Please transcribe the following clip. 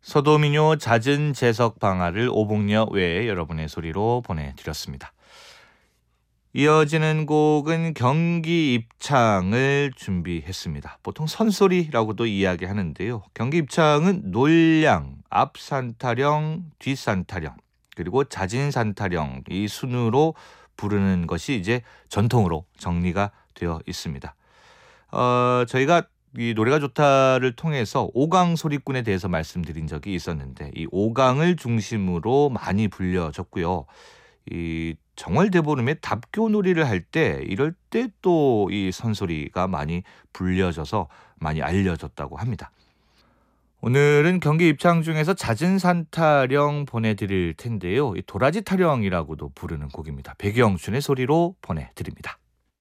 서도민요 잦은 재석 방아를 오복녀 외에 여러분의 소리로 보내드렸습니다. 이어지는 곡은 경기 입창을 준비했습니다. 보통 선소리라고도 이야기하는데요. 경기 입창은 놀량, 앞산타령, 뒷산타령, 그리고 자진산타령 이 순으로 부르는 것이 이제 전통으로 정리가 되어 있습니다. 저희가 이 노래가 좋다를 통해서 오강 소리꾼에 대해서 말씀드린 적이 있었는데 이 오강을 중심으로 많이 불려졌고요. 이 정월대보름에 답교놀이를 할 때 이럴 때 또 이 선소리가 많이 불려져서 많이 알려졌다고 합니다. 오늘은 경기 입창 중에서 잦은 산타령 보내드릴 텐데요. 이 도라지 타령이라고도 부르는 곡입니다. 백영춘의 소리로 보내드립니다.